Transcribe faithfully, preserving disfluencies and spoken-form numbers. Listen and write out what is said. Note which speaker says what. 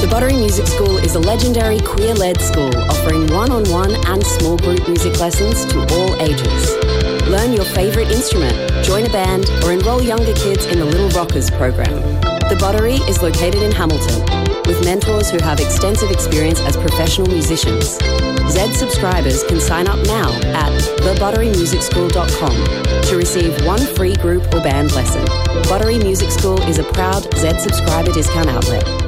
Speaker 1: Buttery Music School is a legendary queer-led school offering one-on-one and small group music lessons to all ages. Learn your favourite instrument, join a band, or enrol younger kids in the Little Rockers program. The Buttery is located in Hamilton, with mentors who have extensive experience as professional musicians. Z subscribers can sign up now at the buttery music school dot com to receive one free group or band lesson. Buttery Music School is a proud Z subscriber discount outlet.